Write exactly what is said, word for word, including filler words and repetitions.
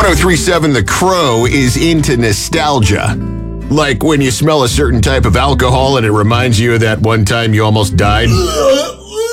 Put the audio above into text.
ten37 The Crow is into nostalgia. Like when you smell a certain type of alcohol and it reminds you of that one time you almost died.